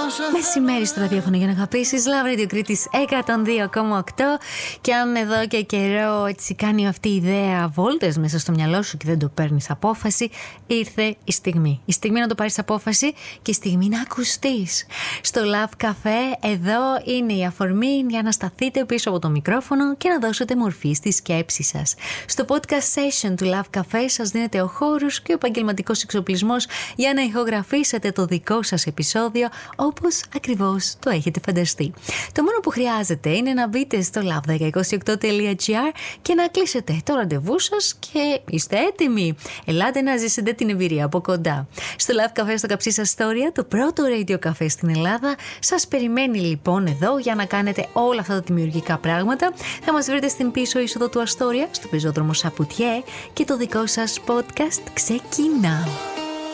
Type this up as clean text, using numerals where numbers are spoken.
Μεσημέρι στο ραδιόφωνο για να αγαπήσεις. Love Radio Κρήτης 102,8. Και αν εδώ και καιρό έτσι κάνει αυτή η ιδέα βόλτες μέσα στο μυαλό σου και δεν το παίρνεις απόφαση, ήρθε η στιγμή. Η στιγμή να το πάρεις απόφαση και η στιγμή να ακουστείς. Στο Love Café εδώ είναι η αφορμή για να σταθείτε πίσω από το μικρόφωνο και να δώσετε μορφή στη σκέψη σας. Στο podcast session του Love Café σας δίνεται ο χώρος και ο επαγγελματικός εξοπλισμός για να ηχογραφήσετε το δικό σας επεισόδιο όπως ακριβώς το έχετε φανταστεί. Το μόνο που χρειάζεται είναι να μπείτε στο love1028.gr και να κλείσετε το ραντεβού σας και είστε έτοιμοι. Ελάτε να ζήσετε την εμπειρία από κοντά. Στο Love Café στο Καψί σας Storia, το πρώτο radio καφέ στην Ελλάδα, σας περιμένει λοιπόν εδώ για να κάνετε όλα αυτά τα δημιουργικά πράγματα. Θα μας βρείτε στην πίσω είσοδο του Αστόρια, στο πεζόδρομο Σαπουτιέ, και το δικό σας podcast ξεκινά.